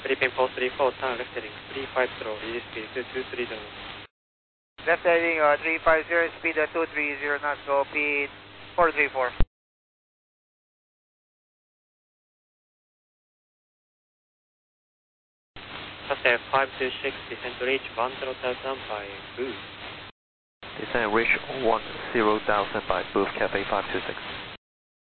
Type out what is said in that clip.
Philippine 434, turn left heading 350, easy speed 230 knots. Left heading 350, speed 230 knots, go speed 434. Passenger 526, descend to reach 10,000 by booth. Descend reach 10,000 by booth Cafe 526.